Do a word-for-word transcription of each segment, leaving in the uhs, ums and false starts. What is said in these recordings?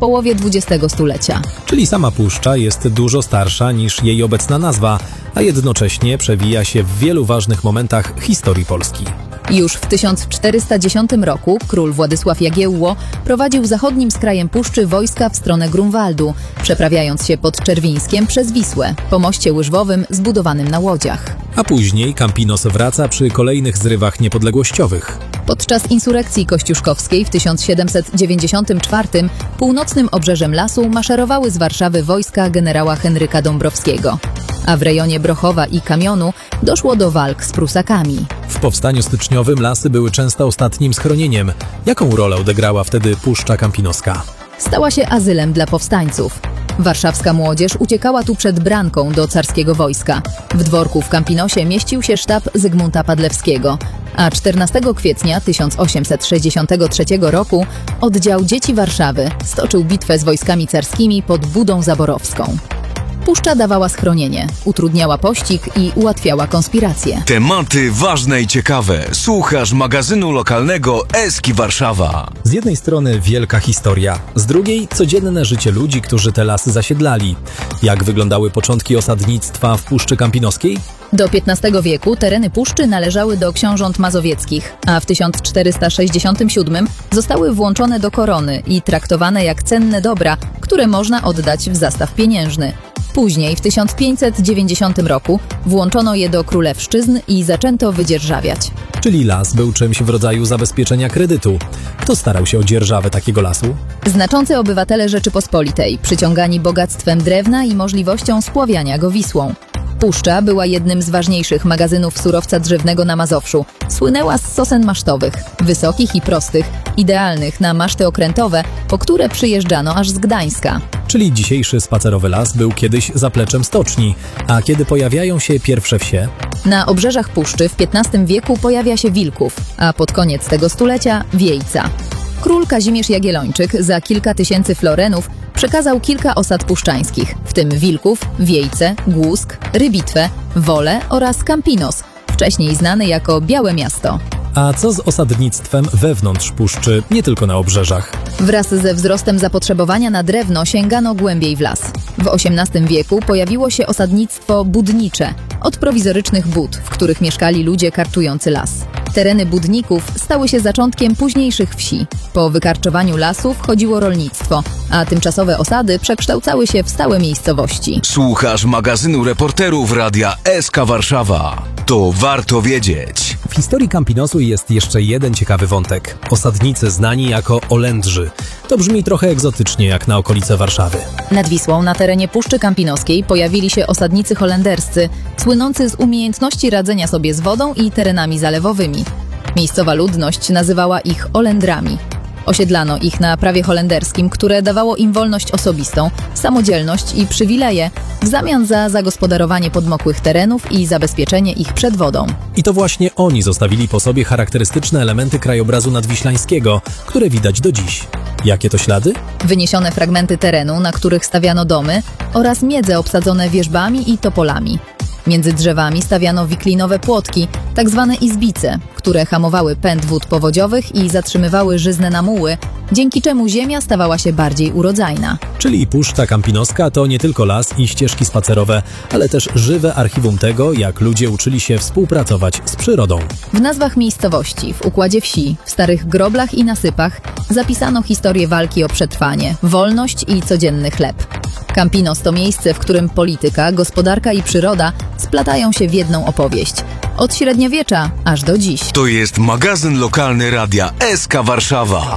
połowie dwudziestego stulecia. Czyli sama puszcza jest dużo starsza niż jej obecna nazwa, a jednocześnie przewija się w wielu ważnych momentach historii Polski. Już w tysiąc czterysta dziesiątym roku król Władysław Jagiełło prowadził zachodnim skrajem puszczy wojska w stronę Grunwaldu, przeprawiając się pod Czerwińskiem przez Wisłę, po moście łyżwowym zbudowanym na łodziach. A później Campinos wraca przy kolejnych zrywach niepodległościowych. Podczas insurekcji kościuszkowskiej w tysiąc siedemset dziewięćdziesiątym czwartym północnym obrzeżem lasu maszerowały z Warszawy wojska generała Henryka Dąbrowskiego, a w rejonie Brochowa i Kamionu doszło do walk z Prusakami. W powstaniu styczniowym lasy były często ostatnim schronieniem. Jaką rolę odegrała wtedy Puszcza Kampinoska? Stała się azylem dla powstańców. Warszawska młodzież uciekała tu przed branką do carskiego wojska. W dworku w Campinosie mieścił się sztab Zygmunta Padlewskiego, a czternastego kwietnia tysiąc osiemset sześćdziesiątego trzeciego roku oddział Dzieci Warszawy stoczył bitwę z wojskami carskimi pod Budą Zaborowską. Puszcza dawała schronienie, utrudniała pościg i ułatwiała konspiracje. Tematy ważne i ciekawe. Słuchasz magazynu lokalnego Eski Warszawa. Z jednej strony wielka historia, z drugiej codzienne życie ludzi, którzy te lasy zasiedlali. Jak wyglądały początki osadnictwa w Puszczy Kampinoskiej? Do piętnastego wieku tereny puszczy należały do książąt mazowieckich, a w tysiąc czterysta sześćdziesiątym siódmym zostały włączone do korony i traktowane jak cenne dobra, które można oddać w zastaw pieniężny. Później, w tysiąc pięćset dziewięćdziesiątym roku, włączono je do królewszczyzn i zaczęto wydzierżawiać. Czyli las był czymś w rodzaju zabezpieczenia kredytu. Kto starał się o dzierżawę takiego lasu? Znaczący obywatele Rzeczypospolitej, przyciągani bogactwem drewna i możliwością spławiania go Wisłą. Puszcza była jednym z ważniejszych magazynów surowca drzewnego na Mazowszu. Słynęła z sosen masztowych, wysokich i prostych, idealnych na maszty okrętowe, po które przyjeżdżano aż z Gdańska. Czyli dzisiejszy spacerowy las był kiedyś zapleczem stoczni, a kiedy pojawiają się pierwsze wsie? Na obrzeżach puszczy w piętnastym wieku pojawia się Wilków, a pod koniec tego stulecia Wiejca. Król Kazimierz Jagiellończyk za kilka tysięcy florenów przekazał kilka osad puszczańskich, w tym Wilków, Wiejce, Głusk, Rybitwę, Wolę oraz Campinos, wcześniej znany jako Białe Miasto. A co z osadnictwem wewnątrz puszczy, nie tylko na obrzeżach? Wraz ze wzrostem zapotrzebowania na drewno sięgano głębiej w las. W osiemnastym wieku pojawiło się osadnictwo budnicze, od prowizorycznych bud, w których mieszkali ludzie karczujący las. Tereny budników stały się zaczątkiem późniejszych wsi. Po wykarczowaniu lasu wchodziło rolnictwo, a tymczasowe osady przekształcały się w stałe miejscowości. Słuchasz magazynu reporterów Radia S K Warszawa. To warto wiedzieć. W historii Campinosu jest jeszcze jeden ciekawy wątek. Osadnicy znani jako Olędrzy. To brzmi trochę egzotycznie jak na okolice Warszawy. Nad Wisłą na terenie Puszczy Kampinoskiej pojawili się osadnicy holenderscy, słynący z umiejętności radzenia sobie z wodą i terenami zalewowymi. Miejscowa ludność nazywała ich Olendrami. Osiedlano ich na prawie holenderskim, które dawało im wolność osobistą, samodzielność i przywileje w zamian za zagospodarowanie podmokłych terenów i zabezpieczenie ich przed wodą. I to właśnie oni zostawili po sobie charakterystyczne elementy krajobrazu nadwiślańskiego, które widać do dziś. Jakie to ślady? Wyniesione fragmenty terenu, na których stawiano domy, oraz miedze obsadzone wierzbami i topolami. Między drzewami stawiano wiklinowe płotki, tak zwane izbice, które hamowały pęd wód powodziowych i zatrzymywały żyzne na muły, dzięki czemu ziemia stawała się bardziej urodzajna. Czyli Puszcza Kampinoska to nie tylko las i ścieżki spacerowe, ale też żywe archiwum tego, jak ludzie uczyli się współpracować z przyrodą. W nazwach miejscowości, w układzie wsi, w starych groblach i nasypach zapisano historię walki o przetrwanie, wolność i codzienny chleb. Campinos to miejsce, w którym polityka, gospodarka i przyroda splatają się w jedną opowieść. Od średniowiecza aż do dziś. To jest magazyn lokalny Radia S K Warszawa.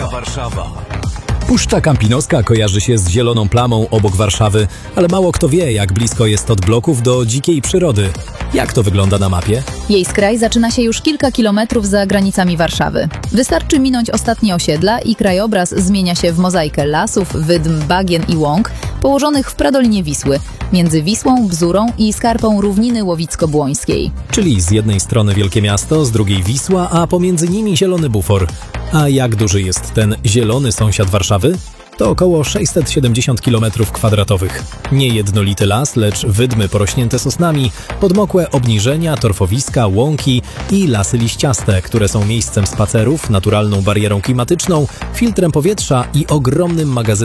Puszcza Kampinoska kojarzy się z zieloną plamą obok Warszawy, ale mało kto wie, jak blisko jest od bloków do dzikiej przyrody. Jak to wygląda na mapie? Jej skraj zaczyna się już kilka kilometrów za granicami Warszawy. Wystarczy minąć ostatnie osiedla i krajobraz zmienia się w mozaikę lasów, wydm, bagien i łąk położonych w pradolinie Wisły, między Wisłą, Bzurą i skarpą równiny łowicko-błońskiej. Czyli z jednej strony wielkie miasto, z drugiej Wisła, a pomiędzy nimi zielony bufor. A jak duży jest ten zielony sąsiad Warszawy? To około sześćset siedemdziesiąt kilometrów kwadratowych. Nie jednolity las, lecz wydmy porośnięte sosnami, podmokłe obniżenia, torfowiska, łąki i lasy liściaste, które są miejscem spacerów, naturalną barierą klimatyczną, filtrem powietrza i ogromnym magazynem